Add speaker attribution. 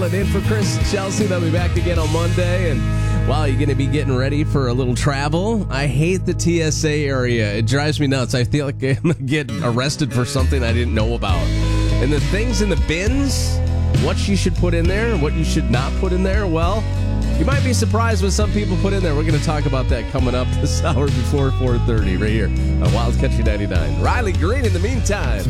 Speaker 1: In for Chris and Chelsea. They'll be back again on Monday. And wow, you're going to be getting ready for a little travel. I hate the TSA area. It drives me nuts. I feel like I'm going to get arrested for something I didn't know about. And the things in the bins, what you should put in there, what you should not put in there, well, you might be surprised what some people put in there. We're going to talk about that coming up this hour before 4:30 right here on Wild Country 99. Riley Green in the meantime.